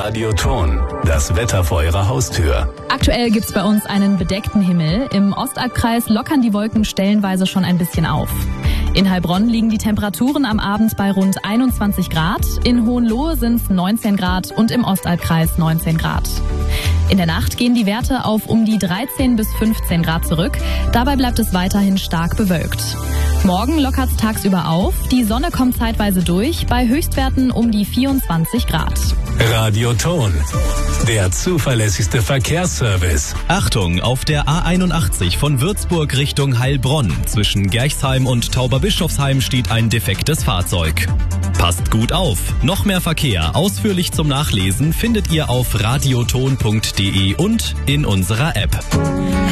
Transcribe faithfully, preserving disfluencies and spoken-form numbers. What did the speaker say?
Radioton, das Wetter vor Ihrer Haustür. Aktuell gibt's bei uns einen bedeckten Himmel. Im Ostalbkreis lockern die Wolken stellenweise schon ein bisschen auf. In Heilbronn liegen die Temperaturen am Abend bei rund einundzwanzig Grad. In Hohenlohe sind's neunzehn Grad und im Ostalbkreis neunzehn Grad. In der Nacht gehen die Werte auf um die dreizehn bis fünfzehn Grad zurück. Dabei bleibt es weiterhin stark bewölkt. Morgen lockert's tagsüber auf. Die Sonne kommt zeitweise durch, bei Höchstwerten um die vierundzwanzig Grad. Radioton, der zuverlässigste Verkehrsservice. Achtung, auf der A einundachtzig von Würzburg Richtung Heilbronn. Zwischen Gerchsheim und Tauberbischofsheim steht ein defektes Fahrzeug. Passt gut auf. Noch mehr Verkehr ausführlich zum Nachlesen findet ihr auf radioton punkt de und in unserer App.